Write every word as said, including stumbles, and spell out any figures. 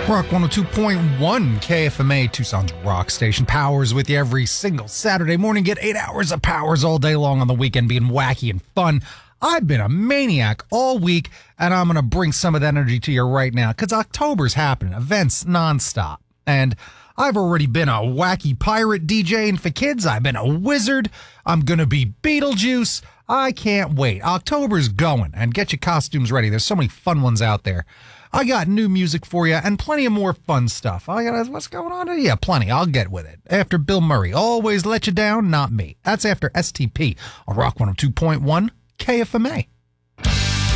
Rock one oh two point one K F M A, Tucson's rock station. Powers with you every single Saturday morning. Get eight hours of Powers all day long on the weekend, being wacky and fun. I've been a maniac all week, and I'm going to bring some of that energy to you right now, because October's happening. Events nonstop. And I've already been a wacky pirate DJing for kids. I've been a wizard. I'm going to be Beetlejuice. I can't wait. October's going, and get your costumes ready. There's so many fun ones out there. I got new music for you and plenty of more fun stuff. I got what's going on? Yeah, plenty. I'll get with it. After Bill Murray, always let you down, not me. That's after S T P on Rock one oh two point one K F M A.